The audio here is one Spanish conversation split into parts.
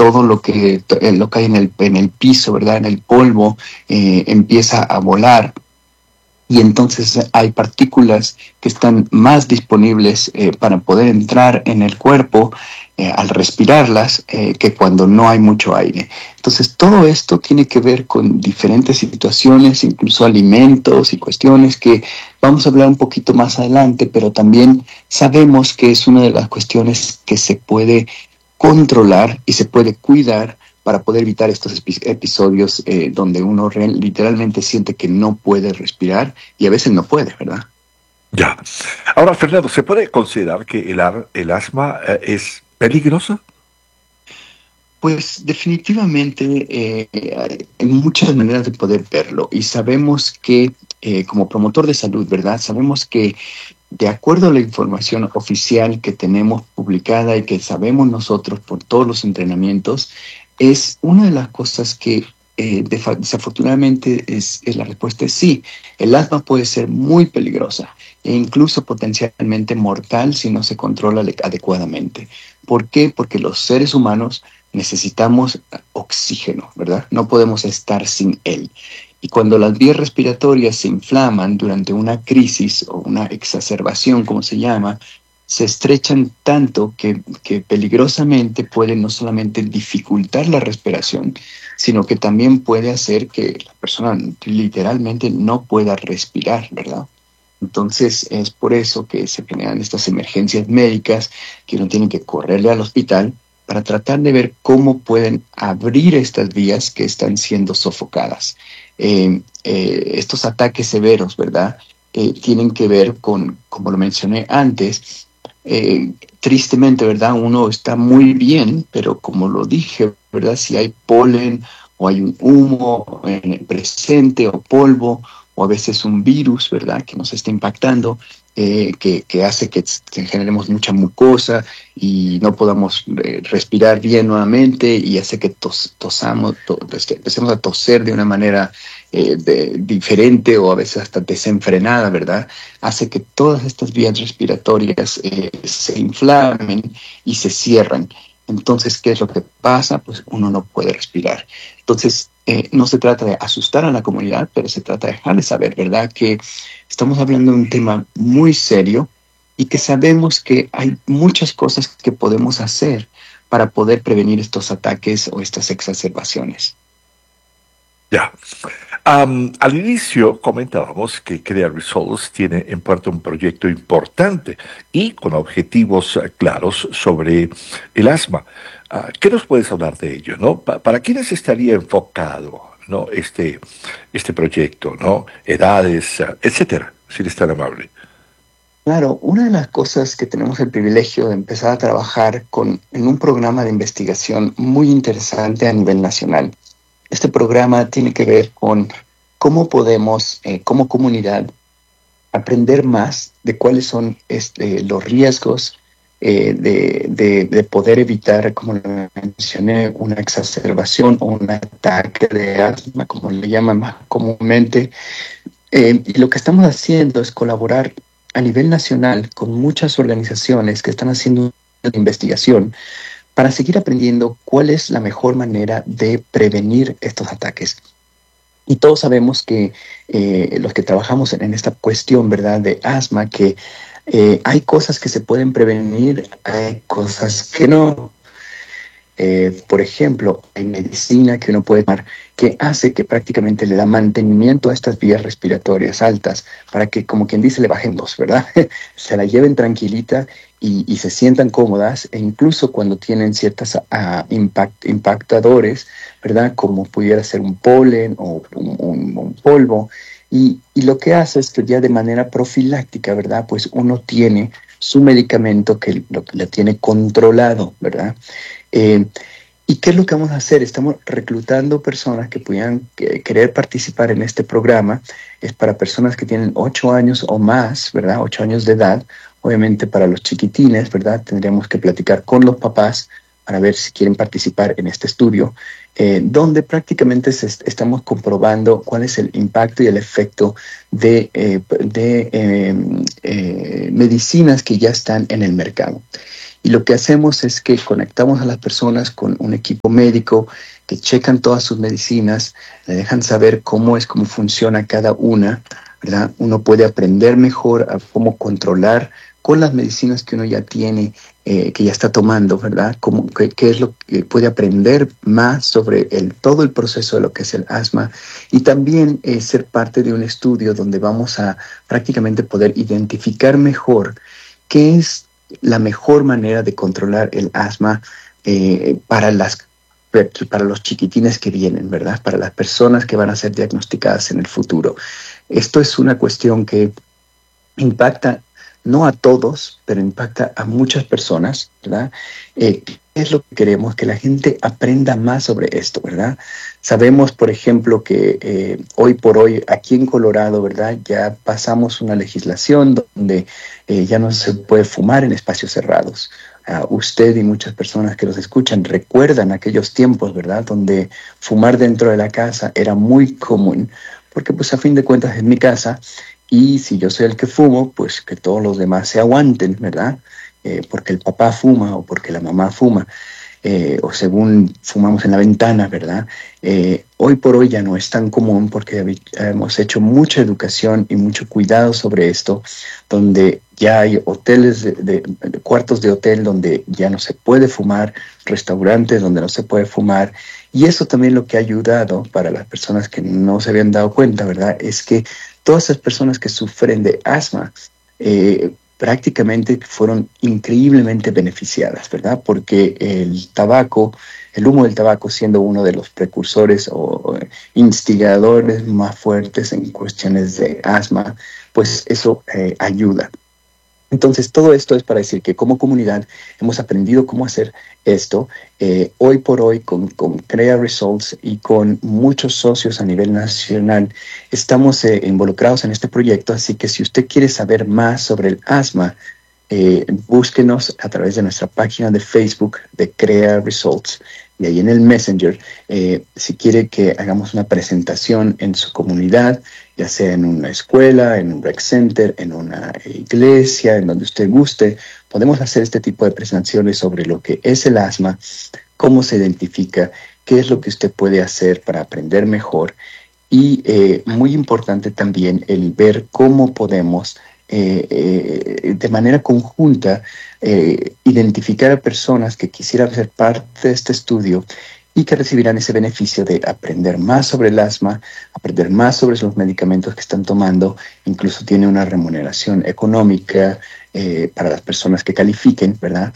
todo lo que hay en el piso, ¿verdad? En el polvo, empieza a volar. Y entonces hay partículas que están más disponibles para poder entrar en el cuerpo al respirarlas que cuando no hay mucho aire. Entonces todo esto tiene que ver con diferentes situaciones, incluso alimentos y cuestiones que vamos a hablar un poquito más adelante, pero también sabemos que es una de las cuestiones que se puede controlar y se puede cuidar para poder evitar estos episodios donde uno literalmente siente que no puede respirar y a veces no puede, ¿verdad? Ya. Ahora, Fernando, ¿se puede considerar que el asma es peligrosa? Pues definitivamente hay muchas maneras de poder verlo y sabemos que como promotor de salud, ¿verdad? Sabemos que de acuerdo a la información oficial que tenemos publicada y que sabemos nosotros por todos los entrenamientos, es una de las cosas que desafortunadamente la respuesta es sí. El asma puede ser muy peligrosa e incluso potencialmente mortal si no se controla adecuadamente. ¿Por qué? Porque los seres humanos necesitamos oxígeno, ¿verdad? No podemos estar sin él. Y cuando las vías respiratorias se inflaman durante una crisis o una exacerbación, como se llama, se estrechan tanto que peligrosamente pueden no solamente dificultar la respiración, sino que también puede hacer que la persona literalmente no pueda respirar, ¿verdad? Entonces es por eso que se generan estas emergencias médicas que uno tiene que correrle al hospital para tratar de ver cómo pueden abrir estas vías que están siendo sofocadas. Estos ataques severos, ¿verdad? Tienen que ver con, como lo mencioné antes, tristemente, ¿verdad? Uno está muy bien, pero como lo dije, ¿verdad? Si hay polen o hay un humo en el presente o polvo o a veces un virus, ¿verdad? Que nos está impactando, que hace que generemos mucha mucosa y no podamos respirar bien nuevamente y hace que empecemos a toser de una manera diferente o a veces hasta desenfrenada, ¿verdad? Hace que todas estas vías respiratorias se inflamen y se cierran. Entonces, ¿qué es lo que pasa? Pues uno no puede respirar. Entonces, no se trata de asustar a la comunidad, pero se trata de dejarles saber, ¿verdad? Que estamos hablando de un tema muy serio y que sabemos que hay muchas cosas que podemos hacer para poder prevenir estos ataques o estas exacerbaciones. Ya. Al inicio comentábamos que Crea Results tiene en puerta un proyecto importante y con objetivos claros sobre el asma. ¿Qué nos puedes hablar de ello, no? ¿Para quiénes estaría enfocado, no, este proyecto, no? Edades, etcétera, si eres tan amable. Claro, una de las cosas que tenemos el privilegio de empezar a trabajar en un programa de investigación muy interesante a nivel nacional. Este programa tiene que ver con cómo podemos, como comunidad, aprender más de cuáles son los riesgos de poder evitar, como lo mencioné, una exacerbación o un ataque de asma, como le llaman más comúnmente. Y lo que estamos haciendo es colaborar a nivel nacional con muchas organizaciones que están haciendo investigación para seguir aprendiendo cuál es la mejor manera de prevenir estos ataques. Y todos sabemos que los que trabajamos en esta cuestión, ¿verdad?, de asma, que hay cosas que se pueden prevenir, hay cosas que no. Por ejemplo, hay medicina que uno puede tomar que hace que prácticamente le da mantenimiento a estas vías respiratorias altas para que, como quien dice, le bajen dos, ¿verdad? Se la lleven tranquilita y se sientan cómodas e incluso cuando tienen ciertas impactadores, ¿verdad? Como pudiera ser un polen o un polvo. Y lo que hace es que ya de manera profiláctica, ¿verdad? Pues uno tiene su medicamento que lo tiene controlado, ¿verdad? Eh, ¿Y qué es lo que vamos a hacer? Estamos reclutando personas que puedan querer participar en este programa. Es para personas que tienen 8 años o más, ¿verdad? 8 años de edad. Obviamente para los chiquitines, ¿verdad? Tendríamos que platicar con los papás para ver si quieren participar en este estudio, donde prácticamente estamos comprobando cuál es el impacto y el efecto de medicinas que ya están en el mercado. Y lo que hacemos es que conectamos a las personas con un equipo médico que checan todas sus medicinas, le dejan saber cómo funciona cada una, ¿verdad? Uno puede aprender mejor a cómo controlar con las medicinas que uno ya tiene, que ya está tomando, ¿verdad? Qué es lo que puede aprender más sobre todo el proceso de lo que es el asma, y también ser parte de un estudio donde vamos a prácticamente poder identificar mejor qué es la mejor manera de controlar el asma para los chiquitines que vienen, ¿verdad? Para las personas que van a ser diagnosticadas en el futuro. Esto es una cuestión que impacta no a todos, pero impacta a muchas personas, ¿verdad? ¿Qué es lo que queremos? Que la gente aprenda más sobre esto, ¿verdad? Sabemos, por ejemplo, que hoy por hoy aquí en Colorado, ¿verdad? Ya pasamos una legislación donde ya no se puede fumar en espacios cerrados. Usted y muchas personas que los escuchan recuerdan aquellos tiempos, ¿verdad? Donde fumar dentro de la casa era muy común, porque pues a fin de cuentas es mi casa, y si yo soy el que fumo, pues que todos los demás se aguanten, ¿verdad? Porque el papá fuma o porque la mamá fuma, o según fumamos en la ventana, ¿verdad? Hoy por hoy ya no es tan común porque hemos hecho mucha educación y mucho cuidado sobre esto, donde ya hay hoteles, cuartos de hotel donde ya no se puede fumar, restaurantes donde no se puede fumar, y eso también lo que ha ayudado para las personas que no se habían dado cuenta, ¿verdad? Es que todas esas personas que sufren de asma prácticamente fueron increíblemente beneficiadas, ¿verdad? Porque el humo del tabaco, siendo uno de los precursores o instigadores más fuertes en cuestiones de asma, pues eso ayuda. Entonces, todo esto es para decir que como comunidad hemos aprendido cómo hacer esto. Hoy por hoy, con Crea Results y con muchos socios a nivel nacional, estamos involucrados en este proyecto. Así que si usted quiere saber más sobre el asma, búsquenos a través de nuestra página de Facebook de Crea Results, y ahí en el Messenger, si quiere que hagamos una presentación en su comunidad, ya sea en una escuela, en un rec center, en una iglesia, en donde usted guste, podemos hacer este tipo de presentaciones sobre lo que es el asma, cómo se identifica, qué es lo que usted puede hacer para aprender mejor, y muy importante también el ver cómo podemos de manera conjunta identificar a personas que quisieran ser parte de este estudio y que recibirán ese beneficio de aprender más sobre el asma, aprender más sobre los medicamentos que están tomando. Incluso tiene una remuneración económica para las personas que califiquen, ¿verdad?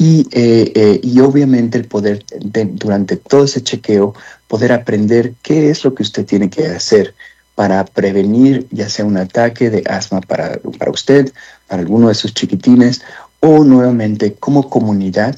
Y obviamente el poder, durante todo ese chequeo, poder aprender qué es lo que usted tiene que hacer para prevenir ya sea un ataque de asma para usted, para alguno de sus chiquitines, o nuevamente como comunidad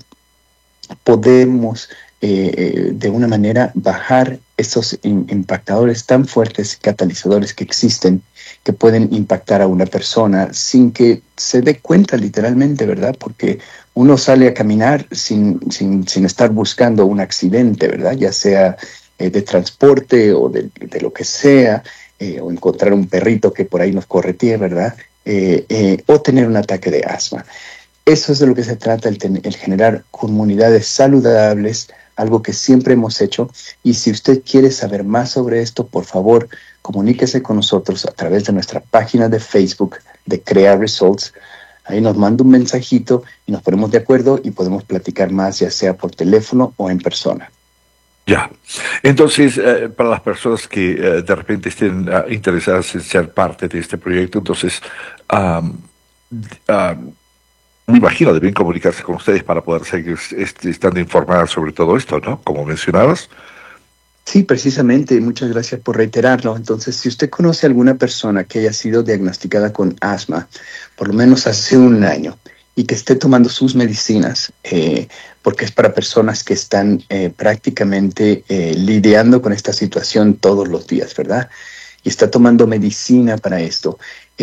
podemos de una manera bajar esos impactadores tan fuertes, catalizadores que existen, que pueden impactar a una persona sin que se dé cuenta literalmente, ¿verdad? Porque uno sale a caminar sin estar buscando un accidente, ¿verdad? Ya sea de transporte o de lo que sea, o encontrar un perrito que por ahí nos corretee, ¿verdad? O tener un ataque de asma. Eso es de lo que se trata, el generar comunidades saludables, algo que siempre hemos hecho. Y si usted quiere saber más sobre esto, por favor, comuníquese con nosotros a través de nuestra página de Facebook de Crea Results. Ahí nos manda un mensajito y nos ponemos de acuerdo y podemos platicar más, ya sea por teléfono o en persona. Ya. Entonces, para las personas que de repente estén interesadas en ser parte de este proyecto, entonces, am, am, me imagino deben comunicarse con ustedes para poder seguir estando informadas sobre todo esto, ¿no? Como mencionabas. Sí, precisamente, muchas gracias por reiterarlo. Entonces, si usted conoce a alguna persona que haya sido diagnosticada con asma, por lo menos hace un año, y que esté tomando sus medicinas, porque es para personas que están prácticamente lidiando con esta situación todos los días, ¿verdad? Y está tomando medicina para esto.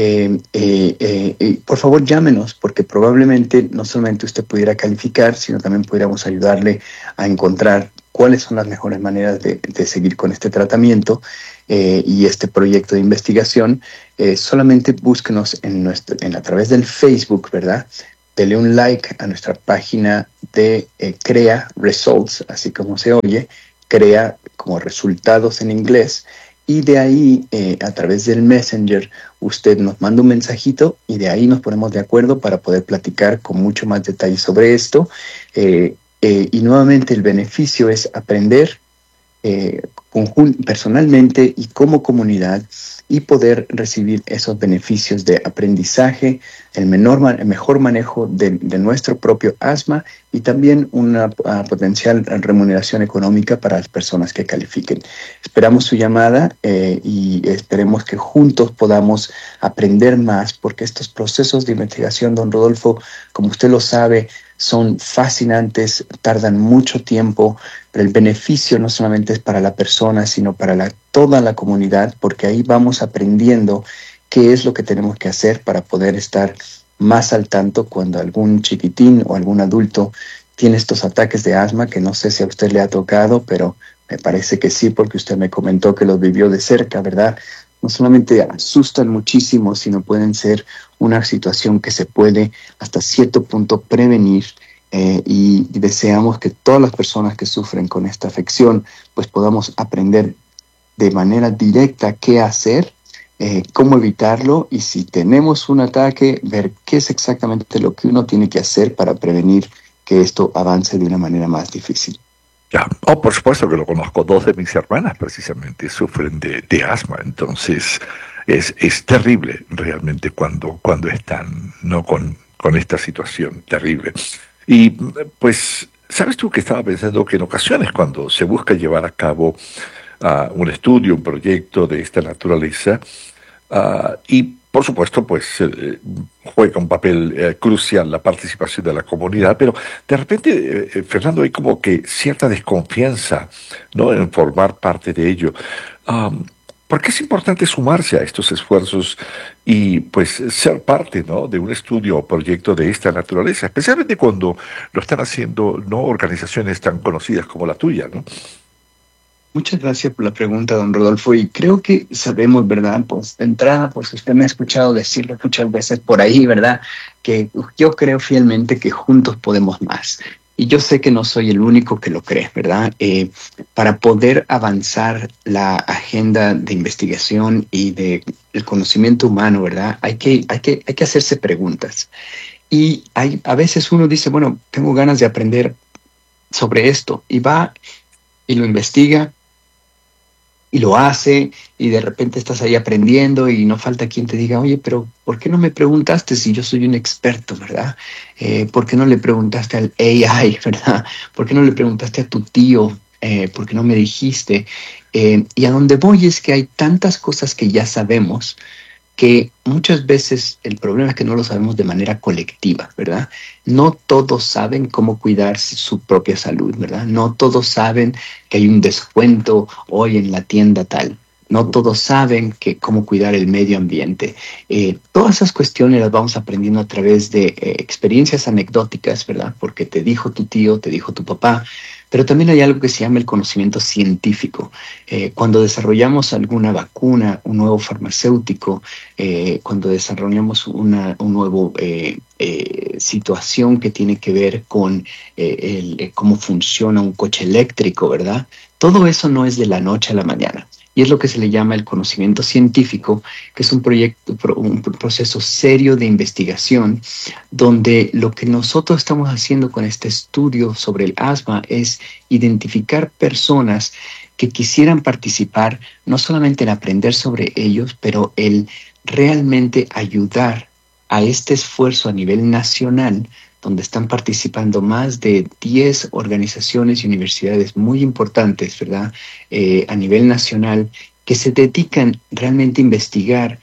Por favor, llámenos, porque probablemente no solamente usted pudiera calificar, sino también pudiéramos ayudarle a encontrar cuáles son las mejores maneras de seguir con este tratamiento y este proyecto de investigación. Solamente búsquenos a través del Facebook, ¿verdad? dele un like a nuestra página de Crea Results, así como se oye, Crea como resultados en inglés, y de ahí, a través del Messenger, usted nos manda un mensajito y de ahí nos ponemos de acuerdo para poder platicar con mucho más detalle sobre esto. Y nuevamente el beneficio es aprender personalmente y como comunidad y poder recibir esos beneficios de aprendizaje, el mejor manejo de nuestro propio asma y también una potencial remuneración económica para las personas que califiquen. Esperamos su llamada y esperemos que juntos podamos aprender más, porque estos procesos de investigación, don Rodolfo, como usted lo sabe, son fascinantes, tardan mucho tiempo, pero el beneficio no solamente es para la persona, sino para toda la comunidad, porque ahí vamos aprendiendo qué es lo que tenemos que hacer para poder estar más al tanto cuando algún chiquitín o algún adulto tiene estos ataques de asma, que no sé si a usted le ha tocado, pero me parece que sí, porque usted me comentó que los vivió de cerca, ¿verdad? No solamente asustan muchísimo, sino pueden ser una situación que se puede hasta cierto punto prevenir, y deseamos que todas las personas que sufren con esta afección pues podamos aprender de manera directa qué hacer, cómo evitarlo y si tenemos un ataque, ver qué es exactamente lo que uno tiene que hacer para prevenir que esto avance de una manera más difícil. Ya, por supuesto que lo conozco. Dos de mis hermanas precisamente sufren de asma, entonces es terrible realmente cuando están, ¿no? Con esta situación terrible. Y pues, ¿sabes tú que estaba pensando que en ocasiones cuando se busca llevar a cabo un estudio, un proyecto de esta naturaleza, y por supuesto, pues juega un papel crucial la participación de la comunidad, pero de repente, Fernando, hay como que cierta desconfianza, ¿no? En formar parte de ello. Um, ¿Por qué es importante sumarse a estos esfuerzos y pues ser parte, ¿no? De un estudio o proyecto de esta naturaleza, especialmente cuando lo están haciendo no organizaciones tan conocidas como la tuya, ¿no? Muchas gracias por la pregunta, don Rodolfo. Y creo que sabemos, ¿verdad? Pues de entrada, pues usted me ha escuchado decirlo muchas veces por ahí, ¿verdad? Que yo creo fielmente que juntos podemos más. Y yo sé que no soy el único que lo cree, ¿verdad? Para poder avanzar la agenda de investigación y de el conocimiento humano, ¿verdad? Hay que hacerse preguntas. Y a veces uno dice, bueno, tengo ganas de aprender sobre esto y va y lo investiga y lo hace, y de repente estás ahí aprendiendo y no falta quien te diga, oye, pero ¿por qué no me preguntaste si yo soy un experto, verdad? ¿Por qué no le preguntaste al AI, verdad? ¿Por qué no le preguntaste a tu tío? ¿Por qué no me dijiste? Y a donde voy es que hay tantas cosas que ya sabemos, que muchas veces el problema es que no lo sabemos de manera colectiva, ¿verdad? No todos saben cómo cuidar su propia salud, ¿verdad? No todos saben que hay un descuento hoy en la tienda tal. No todos saben cómo cuidar el medio ambiente. Todas esas cuestiones las vamos aprendiendo a través de experiencias anecdóticas, ¿verdad? Porque te dijo tu tío, te dijo tu papá, pero también hay algo que se llama el conocimiento científico. Cuando desarrollamos alguna vacuna, un nuevo farmacéutico, cuando desarrollamos una nueva situación que tiene que ver con cómo funciona un coche eléctrico, ¿verdad? Todo eso no es de la noche a la mañana. Y es lo que se le llama el conocimiento científico, que es un proceso serio de investigación, donde lo que nosotros estamos haciendo con este estudio sobre el asma es identificar personas que quisieran participar, no solamente en aprender sobre ellos, pero el realmente ayudar a este esfuerzo a nivel nacional, donde están participando más de 10 organizaciones y universidades muy importantes, ¿verdad? A nivel nacional, que se dedican realmente a investigar.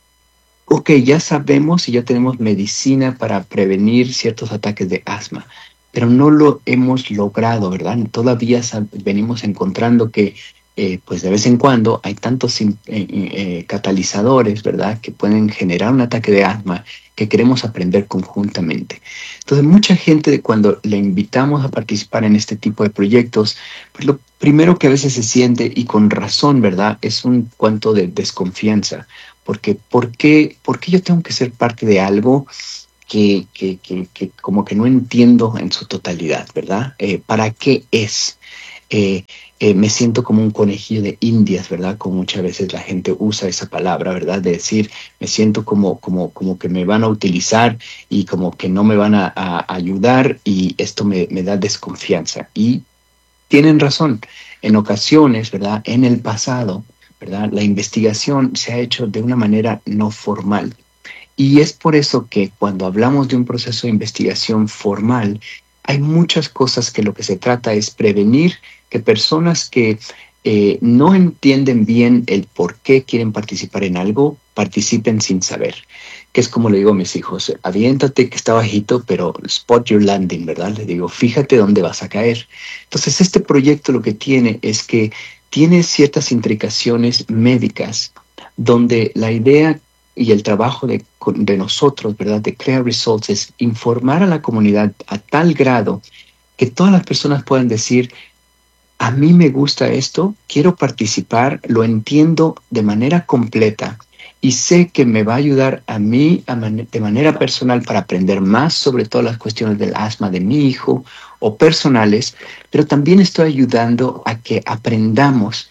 Ok, ya sabemos y ya tenemos medicina para prevenir ciertos ataques de asma, pero no lo hemos logrado, ¿verdad? Todavía venimos encontrando que, pues de vez en cuando hay tantos catalizadores, ¿verdad? Que pueden generar un ataque de asma que queremos aprender conjuntamente. Entonces, mucha gente cuando le invitamos a participar en este tipo de proyectos, pues lo primero que a veces se siente, y con razón, ¿verdad? Es un cuanto de desconfianza. Porque, ¿por qué yo tengo que ser parte de algo que como que no entiendo en su totalidad, ¿verdad? ¿Para qué es? Me siento como un conejillo de indias, ¿verdad? Como muchas veces la gente usa esa palabra, ¿verdad? De decir, me siento como que me van a utilizar y como que no me van a ayudar y esto me da desconfianza. Y tienen razón, en ocasiones, ¿verdad? En el pasado, ¿verdad? La investigación se ha hecho de una manera no formal. Y es por eso que cuando hablamos de un proceso de investigación formal, hay muchas cosas que lo que se trata es prevenir que personas que no entienden bien el por qué quieren participar en algo, participen sin saber. Que es como le digo a mis hijos, aviéntate que está bajito, pero spot your landing, ¿verdad? Le digo, fíjate dónde vas a caer. Entonces, este proyecto lo que tiene es que tiene ciertas intricaciones médicas donde la idea y el trabajo de nosotros, ¿verdad? De Crea Results es informar a la comunidad a tal grado que todas las personas puedan decir, a mí me gusta esto, quiero participar, lo entiendo de manera completa y sé que me va a ayudar a mí de manera personal para aprender más sobre todas las cuestiones del asma de mi hijo o personales, pero también estoy ayudando a que aprendamos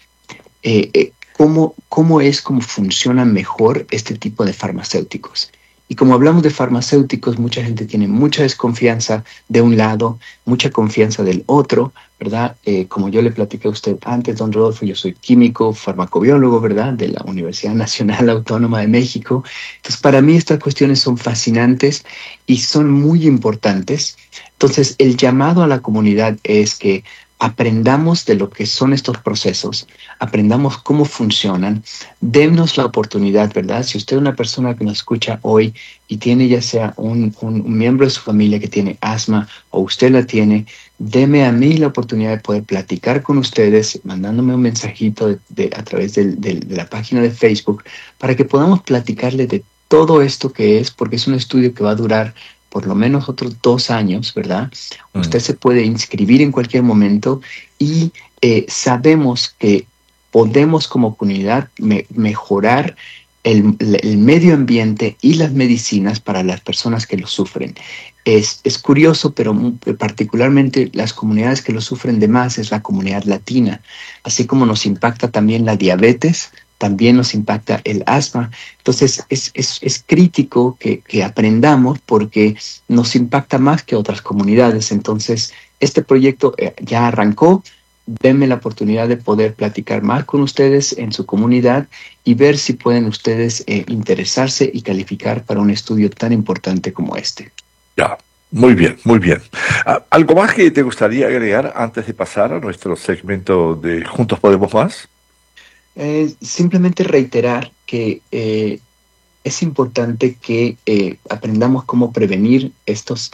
cómo funcionan mejor este tipo de farmacéuticos. Y como hablamos de farmacéuticos, mucha gente tiene mucha desconfianza de un lado, mucha confianza del otro, ¿verdad? Como yo le platiqué a usted antes, don Rodolfo, yo soy químico, farmacobiólogo, ¿verdad? De la Universidad Nacional Autónoma de México. Entonces, para mí estas cuestiones son fascinantes y son muy importantes. Entonces, el llamado a la comunidad es que aprendamos de lo que son estos procesos, aprendamos cómo funcionan, dennos la oportunidad, ¿verdad? Si usted es una persona que nos escucha hoy y tiene ya sea un miembro de su familia que tiene asma o usted la tiene, deme a mí la oportunidad de poder platicar con ustedes, mandándome un mensajito a través de la página de Facebook para que podamos platicarle de todo esto que es, porque es un estudio que va a durar por lo menos otros 2 años, ¿verdad? Usted se puede inscribir en cualquier momento y sabemos que podemos como comunidad mejorar el medio ambiente y las medicinas para las personas que lo sufren. Es curioso, pero particularmente las comunidades que lo sufren de más es la comunidad latina, así como nos impacta también la diabetes, también nos impacta el asma. Entonces es crítico que aprendamos porque nos impacta más que otras comunidades. Entonces este proyecto ya arrancó. Denme la oportunidad de poder platicar más con ustedes en su comunidad y ver si pueden ustedes interesarse y calificar para un estudio tan importante como este. Ya, muy bien, muy bien. ¿Algo más que te gustaría agregar antes de pasar a nuestro segmento de Juntos Podemos Más? Simplemente reiterar que es importante que aprendamos cómo prevenir estos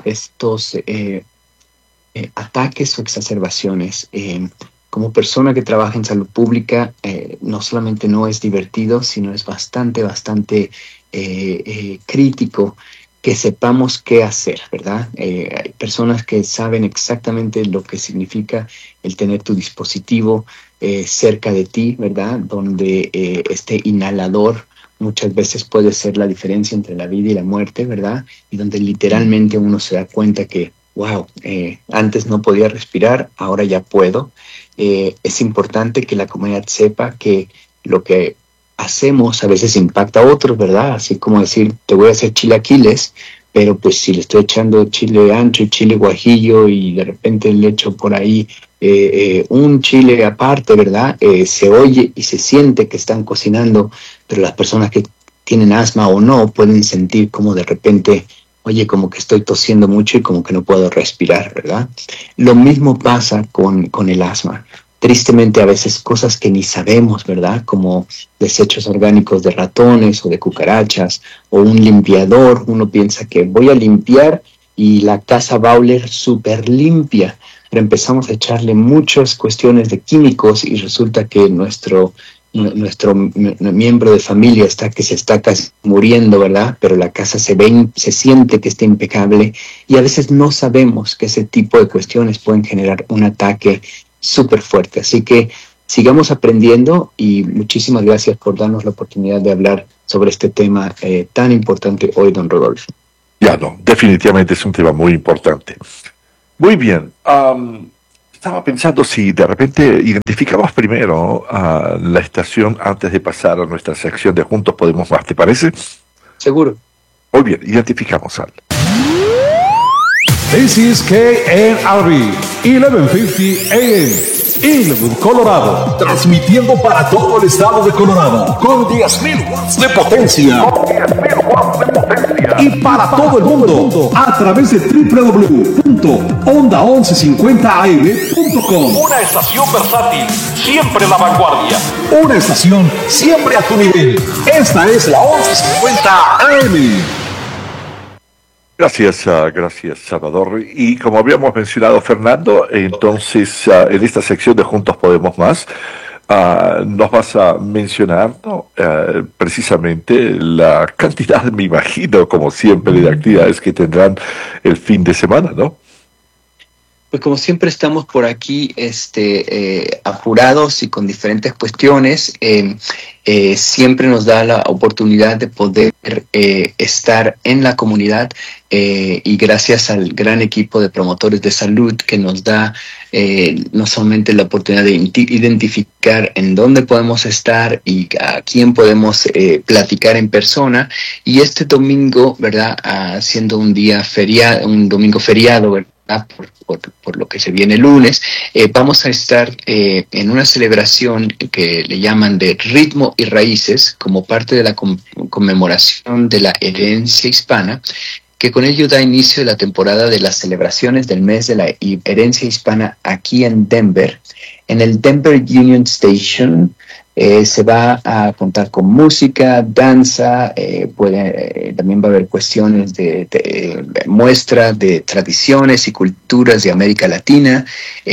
ataques o exacerbaciones. Como persona que trabaja en salud pública, no solamente no es divertido, sino es bastante crítico que sepamos qué hacer, ¿verdad? Hay personas que saben exactamente lo que significa el tener tu dispositivo cerca de ti, ¿verdad? Donde este inhalador muchas veces puede ser la diferencia entre la vida y la muerte, ¿verdad? Y donde literalmente uno se da cuenta que, wow, antes no podía respirar, ahora ya puedo. Es importante que la comunidad sepa que lo que hacemos a veces impacta a otros, ¿verdad? Así como decir, te voy a hacer chilaquiles, pero pues si le estoy echando chile ancho y chile guajillo y de repente le echo por ahí un chile aparte, ¿verdad? Se oye y se siente que están cocinando, pero las personas que tienen asma o no pueden sentir como de repente, oye, como que estoy tosiendo mucho y como que no puedo respirar, ¿verdad? Lo mismo pasa con el asma. Tristemente a veces cosas que ni sabemos, ¿verdad? Como desechos orgánicos de ratones o de cucarachas o un limpiador. Uno piensa que voy a limpiar y la casa va a oler súper limpia, pero empezamos a echarle muchas cuestiones de químicos y resulta que nuestro miembro de familia que se está casi muriendo, ¿verdad? Pero la casa se siente que está impecable y a veces no sabemos que ese tipo de cuestiones pueden generar un ataque súper fuerte. Así que sigamos aprendiendo y muchísimas gracias por darnos la oportunidad de hablar sobre este tema tan importante hoy, don Rodolfo. Ya no, definitivamente es un tema muy importante. Muy bien. Estaba pensando si de repente identificamos primero la estación antes de pasar a nuestra sección de Juntos Podemos Más, ¿te parece? Seguro. Muy bien, identificamos al. This is KNRB 1150 AM, Inglewood, Colorado, transmitiendo para todo el estado de Colorado con 10.000 watts de potencia. Y para todo el mundo a través de www.onda1150am.com. Una estación versátil, siempre la vanguardia. Una estación siempre a tu nivel. Esta es la 1150 AM. Gracias, gracias, Salvador. Y como habíamos mencionado, Fernando, entonces en esta sección de Juntos Podemos Más, nos vas a mencionar, ¿no? Precisamente la cantidad, me imagino, como siempre, de actividades que tendrán el fin de semana, ¿no? Pues como siempre estamos por aquí apurados y con diferentes cuestiones, siempre nos da la oportunidad de poder estar en la comunidad y gracias al gran equipo de promotores de salud que nos da no solamente la oportunidad de identificar en dónde podemos estar y a quién podemos platicar en persona. Y este domingo, ¿verdad? Siendo un día feriado, un domingo feriado, ¿verdad? Por lo que se viene el lunes, vamos a estar en una celebración que le llaman de Ritmo y Raíces, como parte de la conmemoración de la herencia hispana, que con ello da inicio a la temporada de las celebraciones del mes de la herencia hispana aquí en Denver, en el Denver Union Station. Se va a contar con música, danza, también va a haber cuestiones de muestra de tradiciones y culturas de América Latina,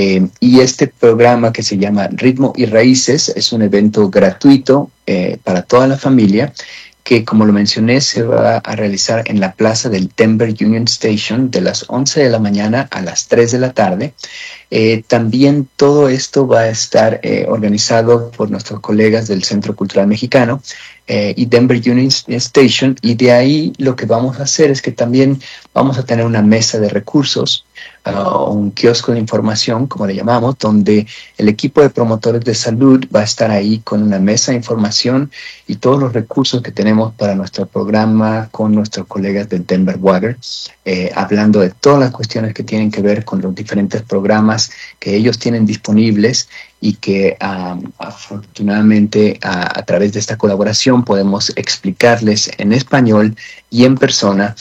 y este programa que se llama Ritmo y Raíces es un evento gratuito para toda la familia, que como lo mencioné se va a realizar en la plaza del Denver Union Station de las 11 de la mañana a las 3 de la tarde. También todo esto va a estar organizado por nuestros colegas del Centro Cultural Mexicano y Denver Union Station, y de ahí lo que vamos a hacer es que también vamos a tener una mesa de recursos, un kiosco de información, como le llamamos, donde el equipo de promotores de salud va a estar ahí con una mesa de información y todos los recursos que tenemos para nuestro programa con nuestros colegas del Denver Water, hablando de todas las cuestiones que tienen que ver con los diferentes programas que ellos tienen disponibles y que afortunadamente a través de esta colaboración podemos explicarles en español y en persona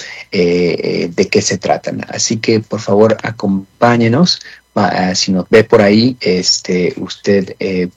de qué se tratan. Así que por favor acompáñenos. Si nos ve por ahí, usted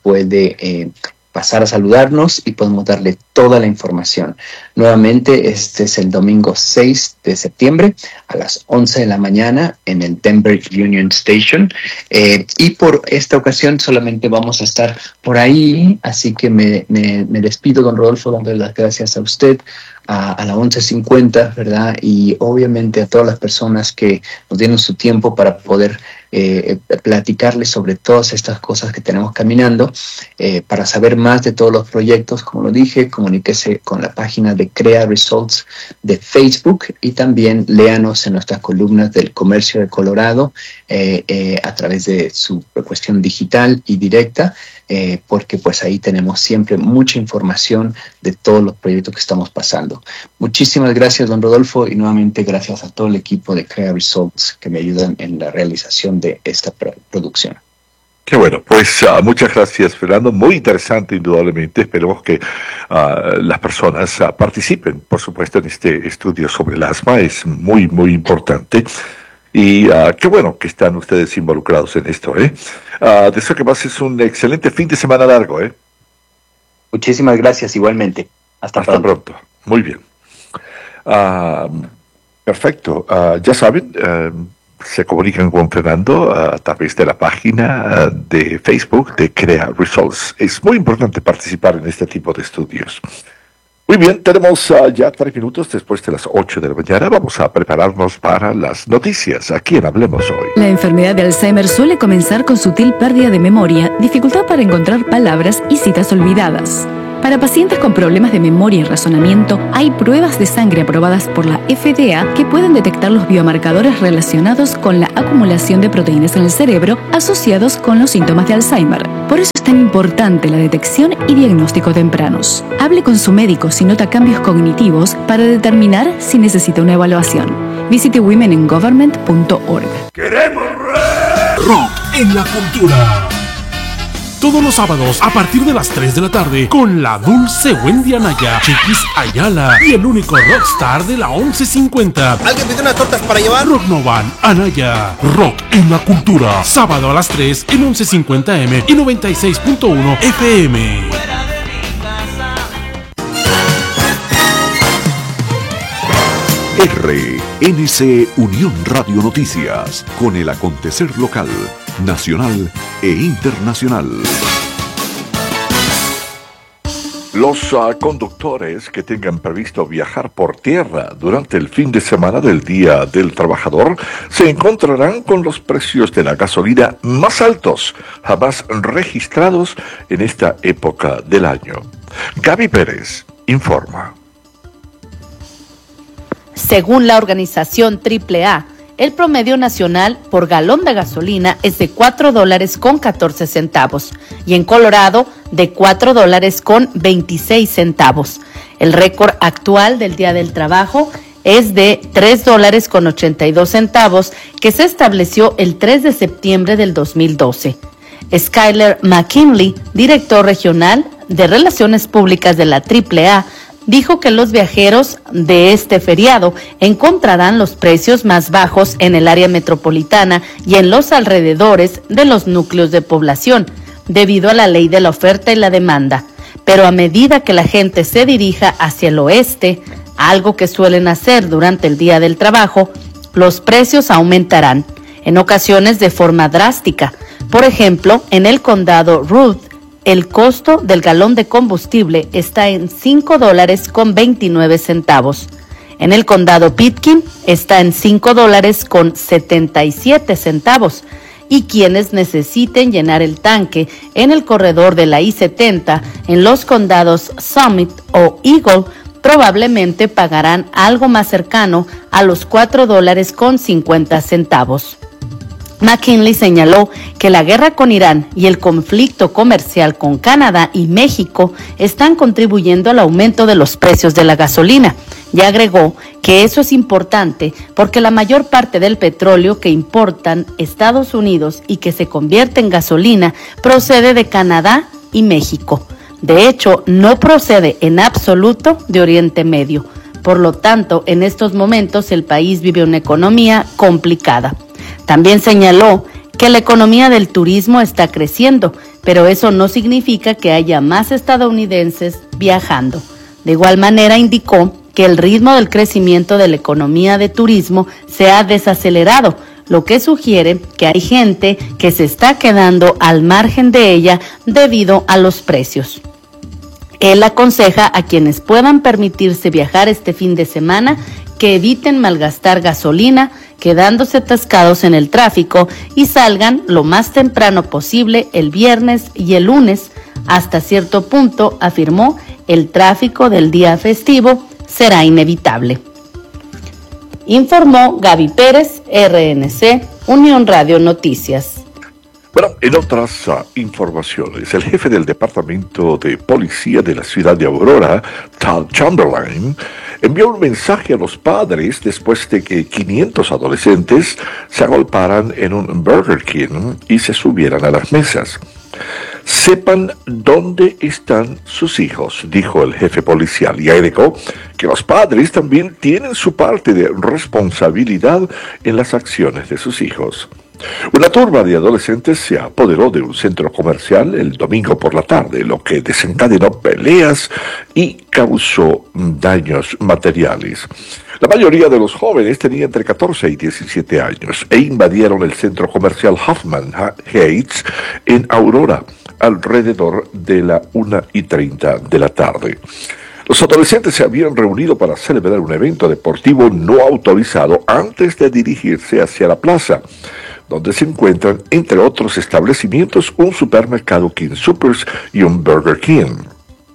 puede pasar a saludarnos y podemos darle toda la información. Nuevamente, este es el domingo 6 de septiembre a las 11 de la mañana en el Denver Union Station. Y por esta ocasión solamente vamos a estar por ahí, así que me despido, don Rodolfo, dándole las gracias a usted, a la 11:50, ¿verdad? Y obviamente a todas las personas que nos dieron su tiempo para poder platicarles sobre todas estas cosas que tenemos caminando. Para saber más de todos los proyectos, como lo dije, comuníquese con la página de Crea Results de Facebook y también léanos en nuestras columnas del Comercio de Colorado a través de su cuestión digital y directa, porque pues ahí tenemos siempre mucha información de todos los proyectos que estamos pasando. Muchísimas gracias, don Rodolfo, y nuevamente gracias a todo el equipo de Crea Results que me ayudan en la realización de esta producción. Qué bueno, pues muchas gracias, Fernando. Muy interesante, indudablemente. Esperemos que las personas participen, por supuesto, en este estudio sobre el asma. Es muy, muy importante. Y qué bueno que están ustedes involucrados en esto, ¿eh? Deseo que pases un excelente fin de semana largo, ¿eh? Muchísimas gracias, igualmente. Hasta pronto. Muy bien. Perfecto. Ya saben, se comunican con Fernando a través de la página de Facebook de Crea Results. Es muy importante participar en este tipo de estudios. Muy bien, tenemos ya 3 minutos después de las 8 de la mañana. Vamos a prepararnos para las noticias aquí en Hablemos Hoy. La enfermedad de Alzheimer suele comenzar con sutil pérdida de memoria, dificultad para encontrar palabras y citas olvidadas. Para pacientes con problemas de memoria y razonamiento, hay pruebas de sangre aprobadas por la FDA que pueden detectar los biomarcadores relacionados con la acumulación de proteínas en el cerebro asociados con los síntomas de Alzheimer. Por eso es tan importante la detección y diagnóstico tempranos. Hable con su médico si nota cambios cognitivos para determinar si necesita una evaluación. Visite womeningovernment.org. ¡Queremos rock en la cultura! Todos los sábados a partir de las 3 de la tarde con la dulce Wendy Anaya, Chiquis Ayala y el único rockstar de la 1150. ¿Alguien pide unas tortas para llevar? Rock Novan, Anaya, rock en la cultura. Sábado a las 3 en 1150M y 96.1 FM. RNC Unión Radio Noticias, con el acontecer local, nacional e internacional. Los conductores que tengan previsto viajar por tierra durante el fin de semana del Día del Trabajador se encontrarán con los precios de la gasolina más altos jamás registrados en esta época del año. Gaby Pérez informa. Según la organización AAA, el promedio nacional por galón de gasolina es de $4.14 y en Colorado de $4.26. El récord actual del Día del Trabajo es de $3.82 que se estableció el 3 de septiembre del 2012. Skyler McKinley, director regional de Relaciones Públicas de la AAA, dijo que los viajeros de este feriado encontrarán los precios más bajos en el área metropolitana y en los alrededores de los núcleos de población, debido a la ley de la oferta y la demanda. Pero a medida que la gente se dirija hacia el oeste, algo que suelen hacer durante el Día del Trabajo, los precios aumentarán, en ocasiones de forma drástica. Por ejemplo, en el condado Ruth, el costo del galón de combustible está en $5.29. En el condado Pitkin está en $5.77. Y quienes necesiten llenar el tanque en el corredor de la I-70 en los condados Summit o Eagle probablemente pagarán algo más cercano a los $4.50. McKinley señaló que la guerra con Irán y el conflicto comercial con Canadá y México están contribuyendo al aumento de los precios de la gasolina, y agregó que eso es importante porque la mayor parte del petróleo que importan Estados Unidos y que se convierte en gasolina procede de Canadá y México. De hecho, no procede en absoluto de Oriente Medio. Por lo tanto, en estos momentos el país vive una economía complicada. También señaló que la economía del turismo está creciendo, pero eso no significa que haya más estadounidenses viajando. De igual manera, indicó que el ritmo del crecimiento de la economía de turismo se ha desacelerado, lo que sugiere que hay gente que se está quedando al margen de ella debido a los precios. Él aconseja a quienes puedan permitirse viajar este fin de semana que eviten malgastar gasolina, quedándose atascados en el tráfico, y salgan lo más temprano posible el viernes y el lunes. Hasta cierto punto, afirmó, el tráfico del día festivo será inevitable. Informó Gaby Pérez, RNC, Unión Radio Noticias. Bueno, en otras informaciones, el jefe del Departamento de Policía de la ciudad de Aurora, Tal Chamberlain, envió un mensaje a los padres después de que 500 adolescentes se agolparan en un Burger King y se subieran a las mesas. Sepan dónde están sus hijos, dijo el jefe policial, y agregó que los padres también tienen su parte de responsabilidad en las acciones de sus hijos. Una turba de adolescentes se apoderó de un centro comercial el domingo por la tarde, lo que desencadenó peleas y causó daños materiales. La mayoría de los jóvenes tenían entre 14 y 17 años e invadieron el centro comercial Hoffman Heights en Aurora alrededor de la 1:30 de la tarde. Los adolescentes se habían reunido para celebrar un evento deportivo no autorizado antes de dirigirse hacia la plaza, donde se encuentran, entre otros establecimientos, un supermercado King Supers y un Burger King.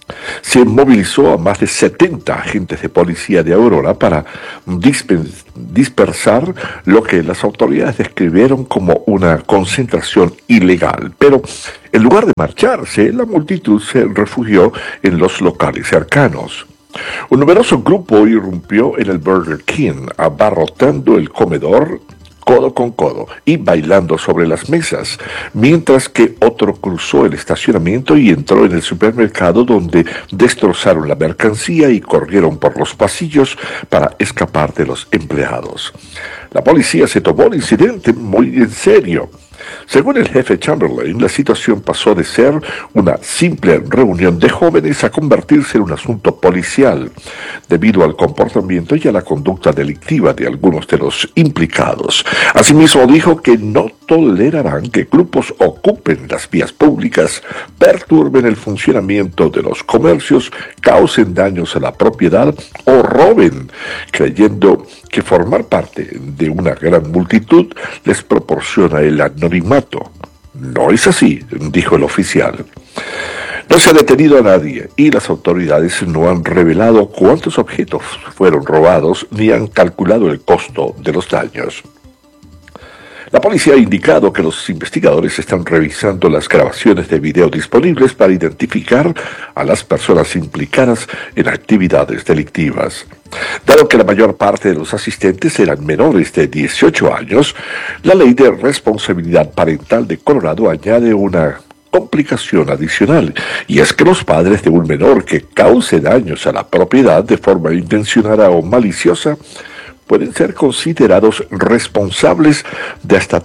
Se movilizó a más de 70 agentes de policía de Aurora para dispersar lo que las autoridades describieron como una concentración ilegal. Pero en lugar de marcharse, la multitud se refugió en los locales cercanos. Un numeroso grupo irrumpió en el Burger King, abarrotando el comedor codo con codo y bailando sobre las mesas, mientras que otro cruzó el estacionamiento y entró en el supermercado, donde destrozaron la mercancía y corrieron por los pasillos para escapar de los empleados. La policía se tomó el incidente muy en serio. Según el jefe Chamberlain, la situación pasó de ser una simple reunión de jóvenes a convertirse en un asunto policial, debido al comportamiento y a la conducta delictiva de algunos de los implicados. Asimismo, dijo que no tolerarán que grupos ocupen las vías públicas, perturben el funcionamiento de los comercios, causen daños a la propiedad o roben, creyendo que formar parte de una gran multitud les proporciona el anonimato. No es así, dijo el oficial. No se ha detenido a nadie y las autoridades no han revelado cuántos objetos fueron robados ni han calculado el costo de los daños. La policía ha indicado que los investigadores están revisando las grabaciones de video disponibles para identificar a las personas implicadas en actividades delictivas. Dado que la mayor parte de los asistentes eran menores de 18 años, la Ley de Responsabilidad Parental de Colorado añade una complicación adicional, y es que los padres de un menor que cause daños a la propiedad de forma intencionada o maliciosa pueden ser considerados responsables de hasta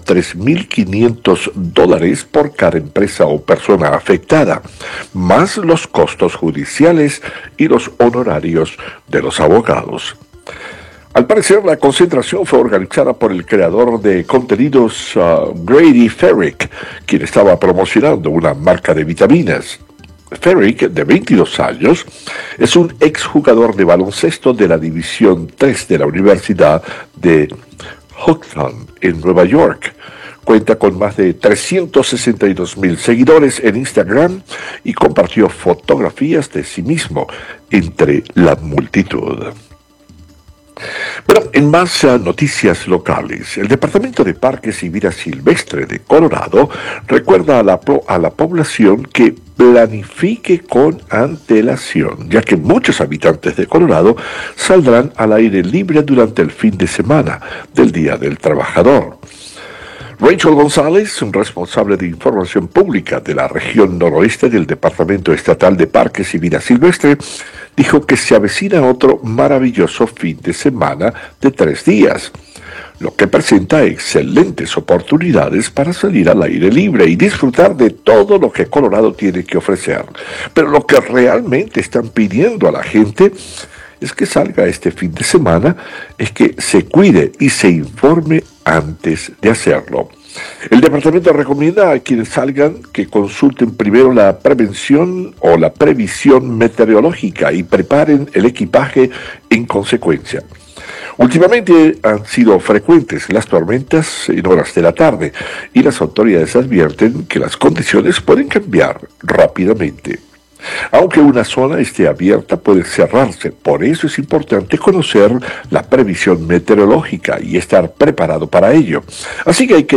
$3,500 por cada empresa o persona afectada, más los costos judiciales y los honorarios de los abogados. Al parecer, la concentración fue organizada por el creador de contenidos Grady Ferrick, quien estaba promocionando una marca de vitaminas. Ferrick, de 22 años, es un exjugador de baloncesto de la División III de la Universidad de Houghton, en Nueva York. Cuenta con más de 362,000 seguidores en Instagram y compartió fotografías de sí mismo entre la multitud. Bueno, en más noticias locales, el Departamento de Parques y Vida Silvestre de Colorado recuerda a la población que planifique con antelación, ya que muchos habitantes de Colorado saldrán al aire libre durante el fin de semana del Día del Trabajador. Rachel González, un responsable de información pública de la región noroeste del Departamento Estatal de Parques y Vida Silvestre, dijo que se avecina otro maravilloso fin de semana de 3 días, lo que presenta excelentes oportunidades para salir al aire libre y disfrutar de todo lo que Colorado tiene que ofrecer. Pero lo que realmente están pidiendo a la gente es que salga este fin de semana, es que se cuide y se informe antes de hacerlo. El departamento recomienda a quienes salgan que consulten primero la prevención o la previsión meteorológica y preparen el equipaje en consecuencia. Últimamente han sido frecuentes las tormentas en horas de la tarde y las autoridades advierten que las condiciones pueden cambiar rápidamente. Aunque una zona esté abierta, puede cerrarse. Por eso es importante conocer la previsión meteorológica y estar preparado para ello. Así que hay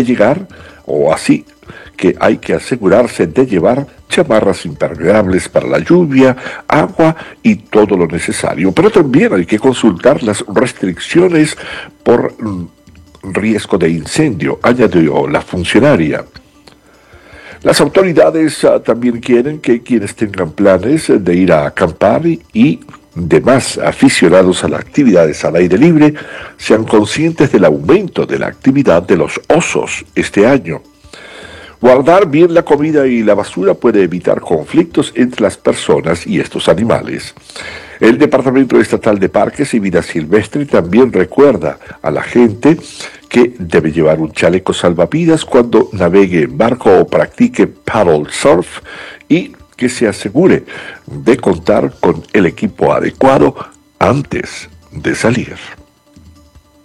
que asegurarse de llevar chamarras impermeables para la lluvia, agua y todo lo necesario. Pero también hay que consultar las restricciones por riesgo de incendio, añadió la funcionaria. Las autoridades también quieren que quienes tengan planes de ir a acampar y demás aficionados a las actividades al aire libre sean conscientes del aumento de la actividad de los osos este año. Guardar bien la comida y la basura puede evitar conflictos entre las personas y estos animales. El Departamento Estatal de Parques y Vida Silvestre también recuerda a la gente que debe llevar un chaleco salvavidas cuando navegue en barco o practique paddle surf y que se asegure de contar con el equipo adecuado antes de salir.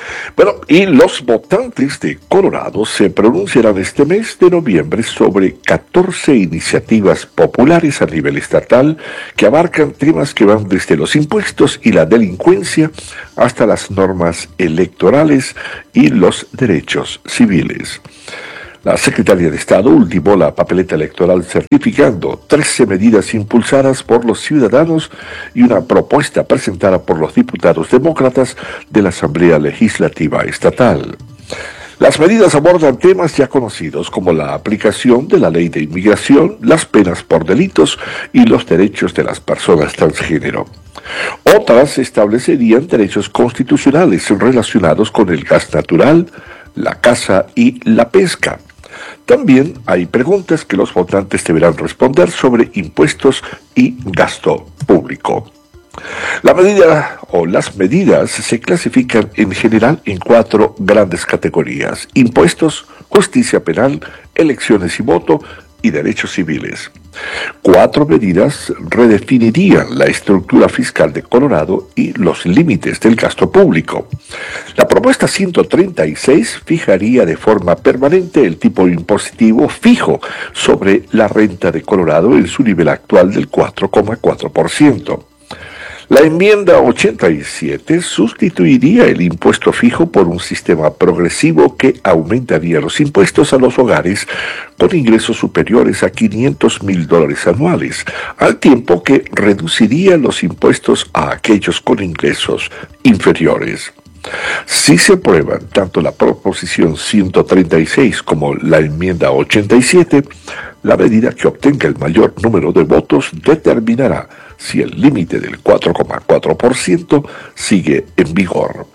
Bueno, y los votantes de Colorado se pronunciarán este mes de noviembre sobre 14 iniciativas populares a nivel estatal que abarcan temas que van desde los impuestos y la delincuencia hasta las normas electorales y los derechos civiles. La Secretaría de Estado ultimó la papeleta electoral certificando 13 medidas impulsadas por los ciudadanos y una propuesta presentada por los diputados demócratas de la Asamblea Legislativa Estatal. Las medidas abordan temas ya conocidos como la aplicación de la ley de inmigración, las penas por delitos y los derechos de las personas transgénero. Otras establecerían derechos constitucionales relacionados con el gas natural, la caza y la pesca. También hay preguntas que los votantes deberán responder sobre impuestos y gasto público. La medida o las medidas se clasifican en general en 4 grandes categorías: impuestos, justicia penal, elecciones y voto y derechos civiles. 4 medidas redefinirían la estructura fiscal de Colorado y los límites del gasto público. La propuesta 136 fijaría de forma permanente el tipo impositivo fijo sobre la renta de Colorado en su nivel actual del 4,4%. La enmienda 87 sustituiría el impuesto fijo por un sistema progresivo que aumentaría los impuestos a los hogares con ingresos superiores a $500,000 anuales, al tiempo que reduciría los impuestos a aquellos con ingresos inferiores. Si se aprueban tanto la proposición 136 como la enmienda 87, la medida que obtenga el mayor número de votos determinará si el límite del 4,4% sigue en vigor.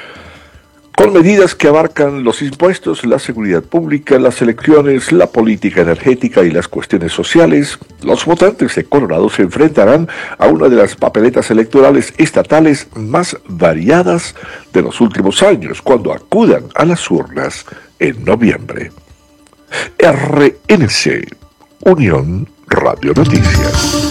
Con medidas que abarcan los impuestos, la seguridad pública, las elecciones, la política energética y las cuestiones sociales, los votantes de Colorado se enfrentarán a una de las papeletas electorales estatales más variadas de los últimos años cuando acudan a las urnas en noviembre. RNC, Unión Radio Noticias.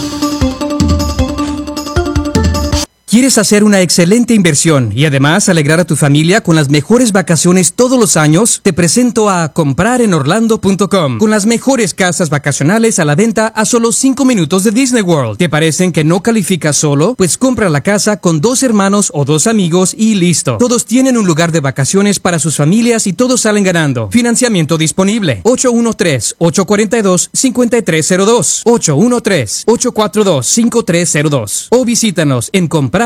¿Quieres hacer una excelente inversión y además alegrar a tu familia con las mejores vacaciones todos los años? Te presento a comprarenorlando.com, con las mejores casas vacacionales a la venta a solo 5 minutos de Disney World. ¿Te parecen que no calificas solo? Pues compra la casa con 2 hermanos o 2 amigos y listo. Todos tienen un lugar de vacaciones para sus familias y todos salen ganando. Financiamiento disponible. 813-842-5302. 813-842-5302. O visítanos en comprarenorlando.com.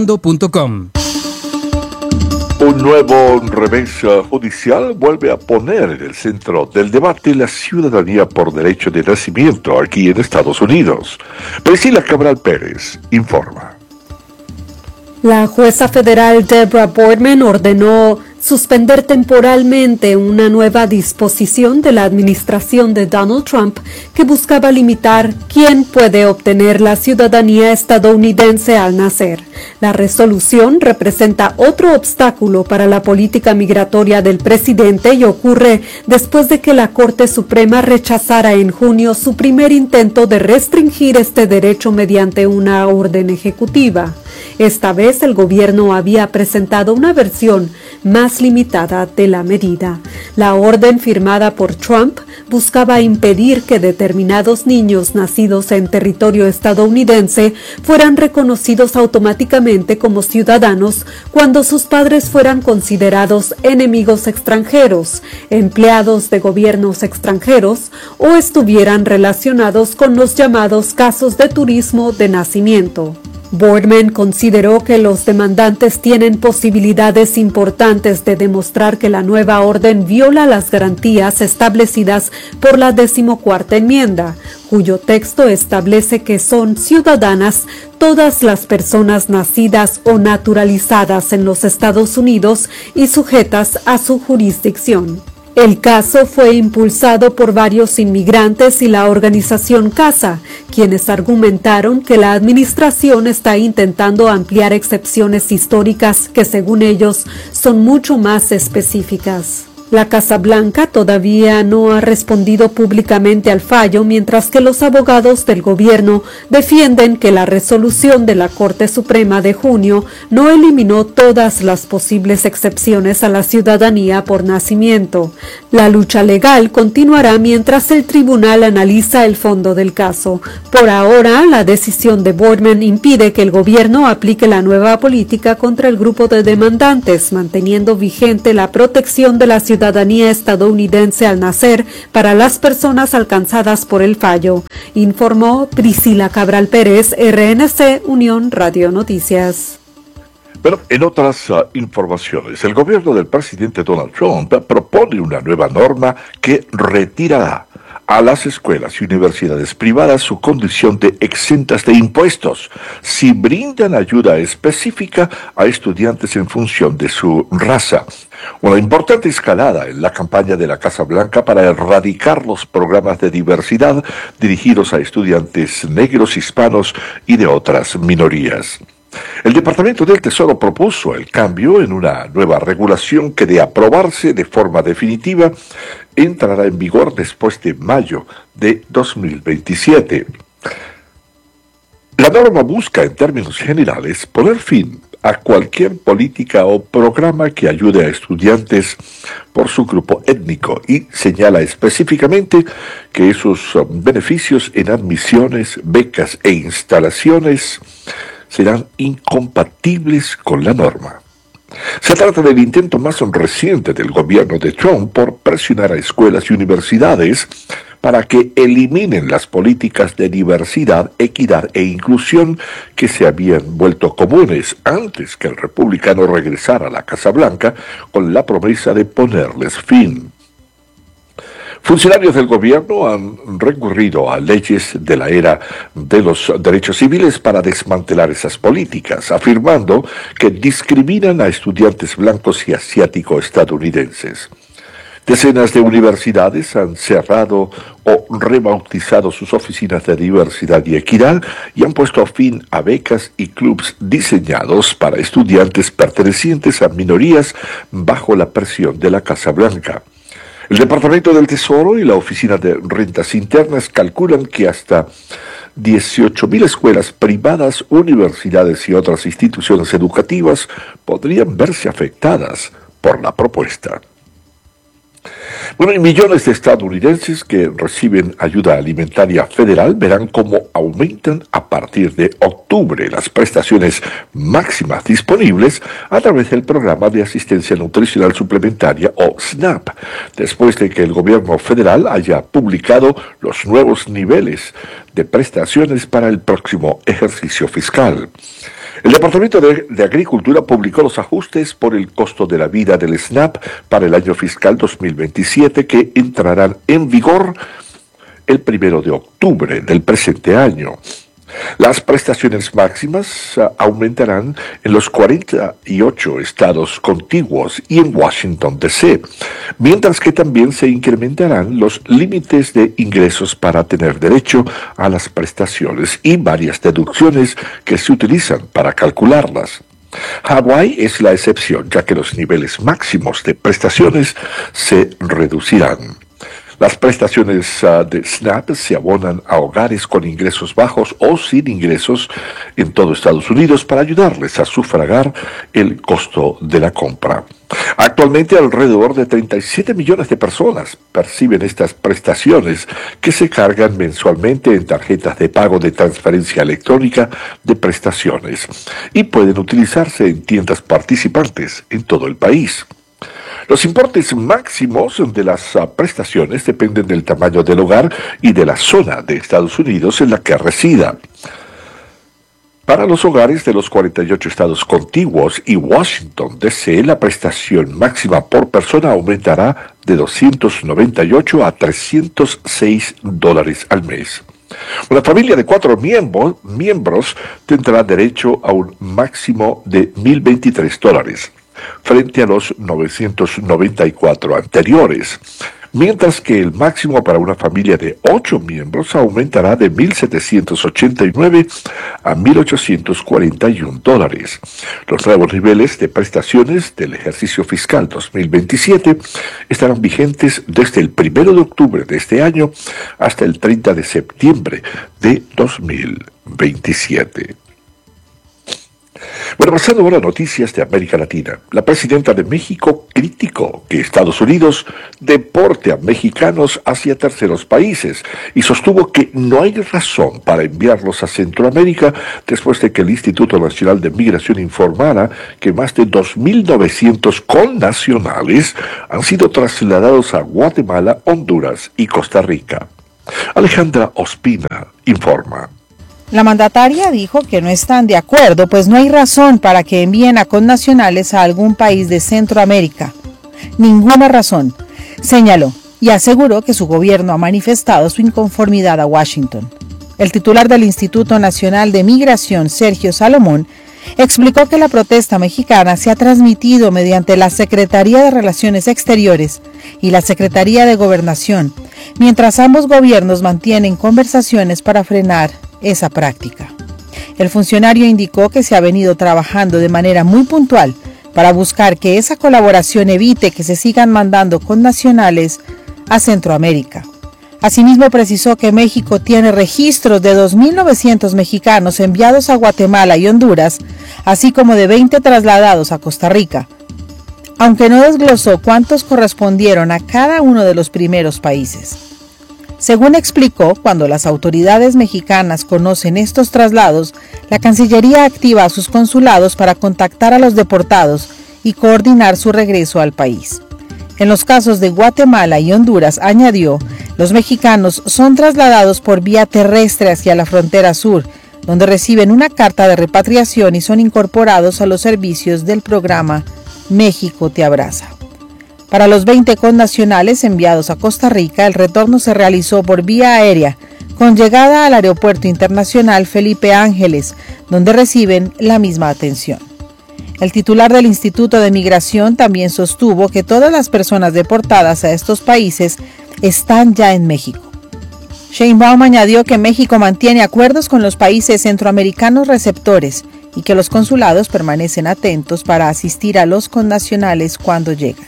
Un nuevo revés judicial vuelve a poner en el centro del debate la ciudadanía por derecho de nacimiento aquí en Estados Unidos. Priscila Cabral Pérez informa. La jueza federal Deborah Boardman ordenó suspender temporalmente una nueva disposición de la administración de Donald Trump que buscaba limitar quién puede obtener la ciudadanía estadounidense al nacer. La resolución representa otro obstáculo para la política migratoria del presidente y ocurre después de que la Corte Suprema rechazara en junio su primer intento de restringir este derecho mediante una orden ejecutiva. Esta vez el gobierno había presentado una versión más limitada de la medida. La orden firmada por Trump buscaba impedir que determinados niños nacidos en territorio estadounidense fueran reconocidos automáticamente como ciudadanos cuando sus padres fueran considerados enemigos extranjeros, empleados de gobiernos extranjeros o estuvieran relacionados con los llamados casos de turismo de nacimiento. Boardman consideró que los demandantes tienen posibilidades importantes de demostrar que la nueva orden viola las garantías establecidas por la 14ª enmienda, cuyo texto establece que son ciudadanas todas las personas nacidas o naturalizadas en los Estados Unidos y sujetas a su jurisdicción. El caso fue impulsado por varios inmigrantes y la organización CASA, quienes argumentaron que la administración está intentando ampliar excepciones históricas que, según ellos, son mucho más específicas. La Casa Blanca todavía no ha respondido públicamente al fallo, mientras que los abogados del gobierno defienden que la resolución de la Corte Suprema de junio no eliminó todas las posibles excepciones a la ciudadanía por nacimiento. La lucha legal continuará mientras el tribunal analiza el fondo del caso. Por ahora, la decisión de Boardman impide que el gobierno aplique la nueva política contra el grupo de demandantes, manteniendo vigente la protección de la ciudadanía estadounidense al nacer para las personas alcanzadas por el fallo, informó Priscila Cabral Pérez, RNC Unión Radio Noticias. Pero en otras informaciones, el gobierno del presidente Donald Trump propone una nueva norma que retirará a las escuelas y universidades privadas su condición de exentas de impuestos si brindan ayuda específica a estudiantes en función de su raza. Una importante escalada en la campaña de la Casa Blanca para erradicar los programas de diversidad dirigidos a estudiantes negros, hispanos y de otras minorías. El Departamento del Tesoro propuso el cambio en una nueva regulación que, de aprobarse de forma definitiva, entrará en vigor después de mayo de 2027. La norma busca, en términos generales, poner fin a cualquier política o programa que ayude a estudiantes por su grupo étnico y señala específicamente que esos beneficios en admisiones, becas e instalaciones serán incompatibles con la norma. Se trata del intento más reciente del gobierno de Trump por presionar a escuelas y universidades para que eliminen las políticas de diversidad, equidad e inclusión que se habían vuelto comunes antes que el republicano regresara a la Casa Blanca con la promesa de ponerles fin. Funcionarios del gobierno han recurrido a leyes de la era de los derechos civiles para desmantelar esas políticas, afirmando que discriminan a estudiantes blancos y asiático-estadounidenses. Decenas de universidades han cerrado o rebautizado sus oficinas de diversidad y equidad y han puesto fin a becas y clubs diseñados para estudiantes pertenecientes a minorías bajo la presión de la Casa Blanca. El Departamento del Tesoro y la Oficina de Rentas Internas calculan que hasta 18,000 escuelas privadas, universidades y otras instituciones educativas podrían verse afectadas por la propuesta. Bueno, y millones de estadounidenses que reciben ayuda alimentaria federal verán cómo aumentan a partir de octubre las prestaciones máximas disponibles a través del Programa de Asistencia Nutricional Suplementaria o SNAP, después de que el gobierno federal haya publicado los nuevos niveles de prestaciones para el próximo ejercicio fiscal. El Departamento de Agricultura publicó los ajustes por el costo de la vida del SNAP para el año fiscal 2027 que entrarán en vigor el 1 de octubre del presente año. Las prestaciones máximas aumentarán en los 48 estados contiguos y en Washington, D.C., mientras que también se incrementarán los límites de ingresos para tener derecho a las prestaciones y varias deducciones que se utilizan para calcularlas. Hawái es la excepción, ya que los niveles máximos de prestaciones se reducirán. Las prestaciones de SNAP se abonan a hogares con ingresos bajos o sin ingresos en todo Estados Unidos para ayudarles a sufragar el costo de la compra. Actualmente alrededor de 37 millones de personas perciben estas prestaciones que se cargan mensualmente en tarjetas de pago de transferencia electrónica de prestaciones y pueden utilizarse en tiendas participantes en todo el país. Los importes máximos de las prestaciones dependen del tamaño del hogar y de la zona de Estados Unidos en la que resida. Para los hogares de los 48 estados contiguos y Washington, D.C., la prestación máxima por persona aumentará de $298 a $306 al mes. Una familia de 4 miembros tendrá derecho a un máximo de $1,023. Frente a los 994 anteriores, mientras que el máximo para una familia de 8 miembros aumentará de $1,789 a $1,841. Los nuevos niveles de prestaciones del ejercicio fiscal 2027 estarán vigentes desde el 1 de octubre de este año hasta el 30 de septiembre de 2027. Bueno, pasando ahora a noticias de América Latina. La presidenta de México criticó que Estados Unidos deporte a mexicanos hacia terceros países y sostuvo que no hay razón para enviarlos a Centroamérica después de que el Instituto Nacional de Migración informara que más de 2.900 connacionales han sido trasladados a Guatemala, Honduras y Costa Rica. Alejandra Ospina informa. La mandataria dijo que no están de acuerdo, pues no hay razón para que envíen a connacionales a algún país de Centroamérica. Ninguna razón, señaló, y aseguró que su gobierno ha manifestado su inconformidad a Washington. El titular del Instituto Nacional de Migración, Sergio Salomón, explicó que la protesta mexicana se ha transmitido mediante la Secretaría de Relaciones Exteriores y la Secretaría de Gobernación, mientras ambos gobiernos mantienen conversaciones para frenar esa práctica. El funcionario indicó que se ha venido trabajando de manera muy puntual para buscar que esa colaboración evite que se sigan mandando connacionales a Centroamérica. Asimismo, precisó que México tiene registros de 2.900 mexicanos enviados a Guatemala y Honduras, así como de 20 trasladados a Costa Rica, aunque no desglosó cuántos correspondieron a cada uno de los primeros países. Según explicó, cuando las autoridades mexicanas conocen estos traslados, la Cancillería activa a sus consulados para contactar a los deportados y coordinar su regreso al país. En los casos de Guatemala y Honduras, añadió, los mexicanos son trasladados por vía terrestre hacia la frontera sur, donde reciben una carta de repatriación y son incorporados a los servicios del programa México Te Abraza. Para los 20 connacionales enviados a Costa Rica, el retorno se realizó por vía aérea, con llegada al Aeropuerto Internacional Felipe Ángeles, donde reciben la misma atención. El titular del Instituto de Migración también sostuvo que todas las personas deportadas a estos países están ya en México. Sheinbaum añadió que México mantiene acuerdos con los países centroamericanos receptores y que los consulados permanecen atentos para asistir a los connacionales cuando llegan.